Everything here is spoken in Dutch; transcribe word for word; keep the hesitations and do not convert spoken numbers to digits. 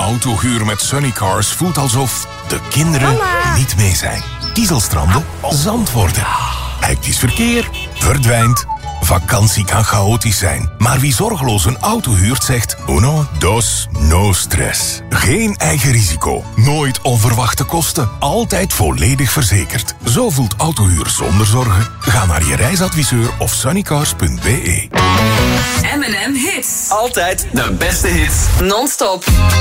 Autohuur met Sunnycars voelt alsof de kinderen Mama. niet mee zijn. Kiezelstranden, zand worden. Hectisch verkeer verdwijnt. Vakantie kan chaotisch zijn, maar wie zorgeloos een auto huurt zegt uno, dos, no stress. Geen eigen risico, nooit onverwachte kosten, altijd volledig verzekerd. Zo voelt autohuur zonder zorgen. Ga naar je reisadviseur of sunnycars punt b e. M en M Hits. Altijd de beste hits. Non-stop.